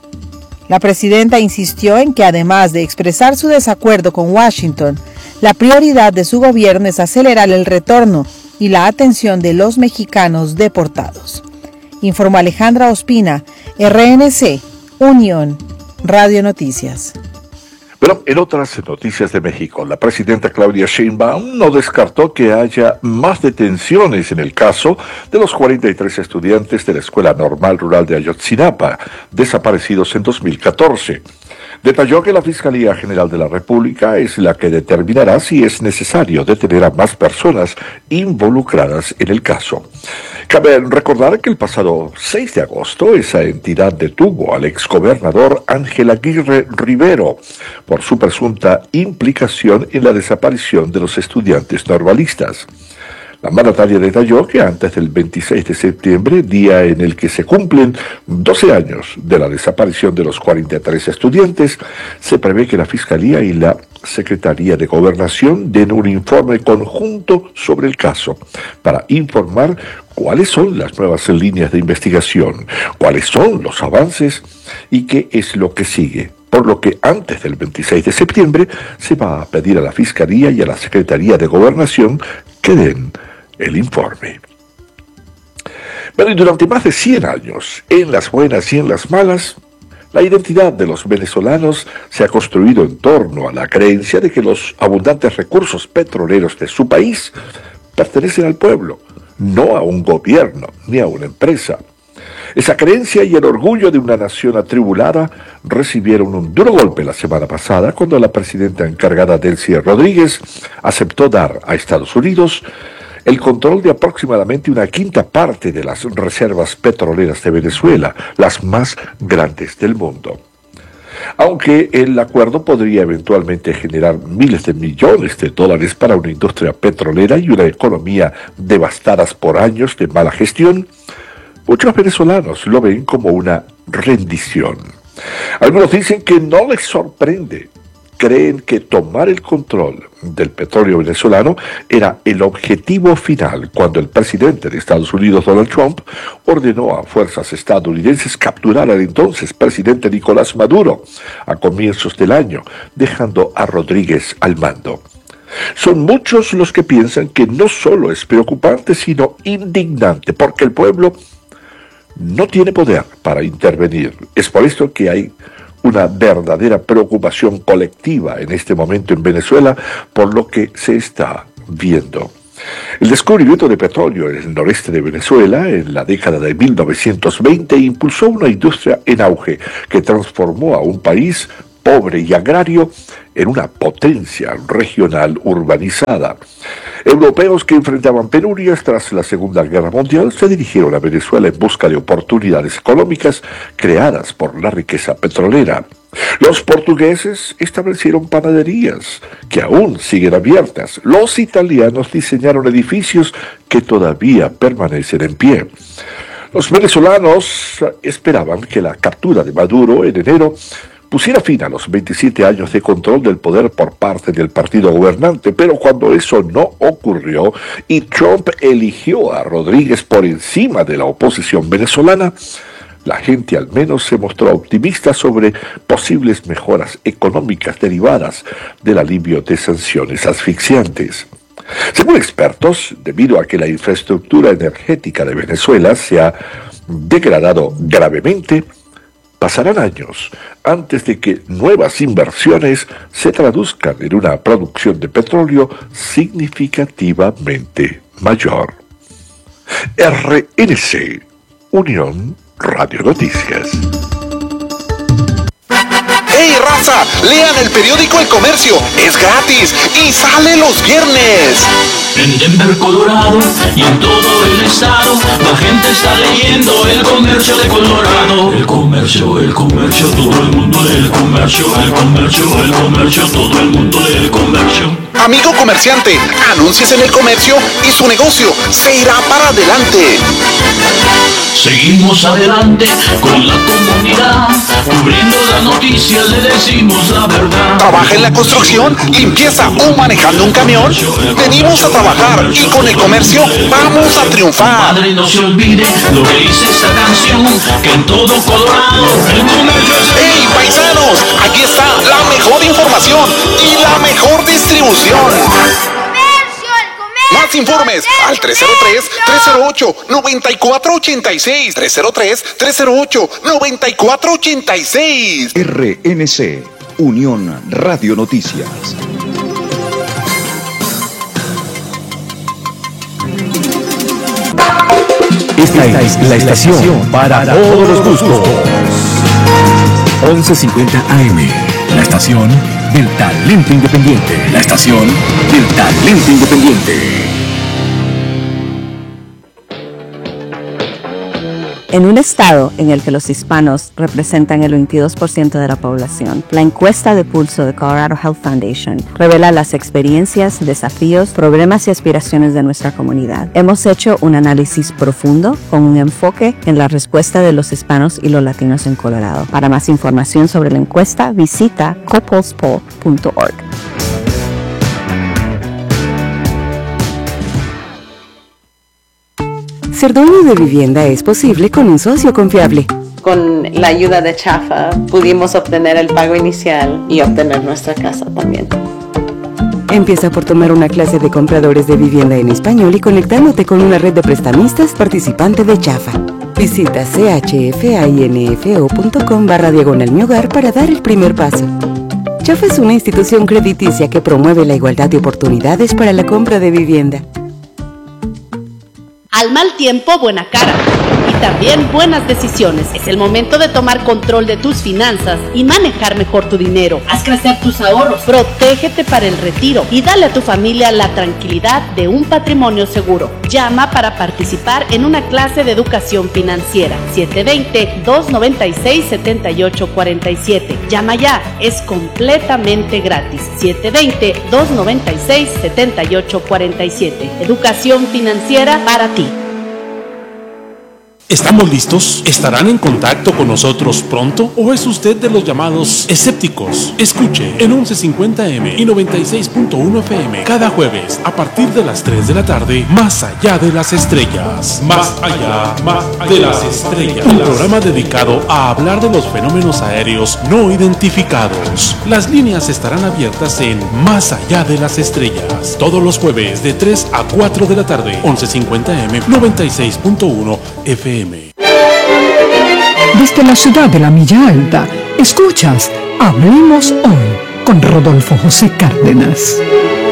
La presidenta insistió en que además de expresar su desacuerdo con Washington, la prioridad de su gobierno es acelerar el retorno y la atención de los mexicanos deportados. Informó Alejandra Ospina, RNC, Unión, Radio Noticias. Pero en otras noticias de México, la presidenta Claudia Sheinbaum no descartó que haya más detenciones en el caso de los 43 estudiantes de la Escuela Normal Rural de Ayotzinapa, desaparecidos en 2014. Detalló que la Fiscalía General de la República es la que determinará si es necesario detener a más personas involucradas en el caso. Cabe recordar que el pasado 6 de agosto esa entidad detuvo al exgobernador Ángel Aguirre Rivero por su presunta implicación en la desaparición de los estudiantes normalistas. La mandataria detalló que antes del 26 de septiembre, día en el que se cumplen 12 años de la desaparición de los 43 estudiantes, se prevé que la Fiscalía y la Secretaría de Gobernación den un informe conjunto sobre el caso para informar cuáles son las nuevas líneas de investigación, cuáles son los avances y qué es lo que sigue. Por lo que antes del 26 de septiembre se va a pedir a la Fiscalía y a la Secretaría de Gobernación que den el informe. Pero y durante más de 100 años, en las buenas y en las malas, la identidad de los venezolanos se ha construido en torno a la creencia de que los abundantes recursos petroleros de su país pertenecen al pueblo, no a un gobierno ni a una empresa. Esa creencia y el orgullo de una nación atribulada recibieron un duro golpe la semana pasada cuando la presidenta encargada Delcy Rodríguez aceptó dar a Estados Unidos el control de aproximadamente una quinta parte de las reservas petroleras de Venezuela, las más grandes del mundo. Aunque el acuerdo podría eventualmente generar miles de millones de dólares para una industria petrolera y una economía devastadas por años de mala gestión, muchos venezolanos lo ven como una rendición. Algunos dicen que no les sorprende. Creen que tomar el control del petróleo venezolano era el objetivo final cuando el presidente de Estados Unidos, Donald Trump, ordenó a fuerzas estadounidenses capturar al entonces presidente Nicolás Maduro a comienzos del año, dejando a Rodríguez al mando. Son muchos los que piensan que no solo es preocupante, sino indignante, porque el pueblo no tiene poder para intervenir. Es por esto que hay una verdadera preocupación colectiva en este momento en Venezuela por lo que se está viendo. El descubrimiento de petróleo en el noreste de Venezuela en la década de 1920 impulsó una industria en auge que transformó a un país pobre y agrario en una potencia regional urbanizada. Europeos que enfrentaban penurias tras la Segunda Guerra Mundial se dirigieron a Venezuela en busca de oportunidades económicas creadas por la riqueza petrolera. Los portugueses establecieron panaderías que aún siguen abiertas. Los italianos diseñaron edificios que todavía permanecen en pie. Los venezolanos esperaban que la captura de Maduro en enero pusiera fin a los 27 años de control del poder por parte del partido gobernante, pero cuando eso no ocurrió y Trump eligió a Rodríguez por encima de la oposición venezolana, la gente al menos se mostró optimista sobre posibles mejoras económicas derivadas del alivio de sanciones asfixiantes. Según expertos, debido a que la infraestructura energética de Venezuela se ha degradado gravemente, pasarán años antes de que nuevas inversiones se traduzcan en una producción de petróleo significativamente mayor. RNC, Unión Radio Noticias. ¡Hey, raza! Lean el periódico El Comercio, es gratis y sale los viernes. En Denver, Colorado y en todo el estado, la gente está leyendo El Comercio de Colorado. El comercio, todo el mundo lee El Comercio, el comercio, todo el mundo lee El Comercio. Amigo comerciante, anuncies en El Comercio y su negocio se irá para adelante. Seguimos adelante con la comunidad, cubriendo las noticias, le decimos la verdad. ¿Trabaja en la construcción, limpieza o manejando un camión? Venimos a trabajar y con El Comercio vamos a triunfar. Padre, no se olvide lo que dice esta canción, que en todo Colorado El Comercio es... ¡Hey, paisanos! Aquí está la mejor información y la mejor distribución. Más informes al 303-308-9486. 303-308-9486. RNC, Unión Radio Noticias. Esta es la estación para todos los gustos. 1150 AM, la estación del talento independiente. La estación del talento independiente. En un estado en el que los hispanos representan el 22% de la población, la encuesta de pulso de Colorado Health Foundation revela las experiencias, desafíos, problemas y aspiraciones de nuestra comunidad. Hemos hecho un análisis profundo con un enfoque en la respuesta de los hispanos y los latinos en Colorado. Para más información sobre la encuesta, visita copulsepoll.org. Ser dueño de vivienda es posible con un socio confiable. Con la ayuda de Chafa pudimos obtener el pago inicial y obtener nuestra casa también. Empieza por tomar una clase de compradores de vivienda en español y conectándote con una red de prestamistas participante de Chafa. Visita chfinfo.com/mi hogar para dar el primer paso. Chafa es una institución crediticia que promueve la igualdad de oportunidades para la compra de vivienda. Al mal tiempo, buena cara. Y también buenas decisiones. Es el momento de tomar control de tus finanzas y manejar mejor tu dinero. Haz crecer tus ahorros. Protégete para el retiro y dale a tu familia la tranquilidad de un patrimonio seguro. Llama para participar en una clase de educación financiera. 720-296-7847. Llama ya. Es completamente gratis. 720-296-7847. Educación financiera para ti. ¿Estamos listos? ¿Estarán en contacto con nosotros pronto? ¿O es usted de los llamados escépticos? Escuche en 1150M y 96.1 FM cada jueves a partir de las 3 de la tarde, Más allá de las estrellas. Más allá de las estrellas. Un programa dedicado a hablar de los fenómenos aéreos no identificados. Las líneas estarán abiertas en Más allá de las estrellas. Todos los jueves de 3 a 4 de la tarde, 1150M, 96.1 FM. Desde la ciudad de la Milla Alta, escuchas Hablemos Hoy con Rodolfo José Cárdenas.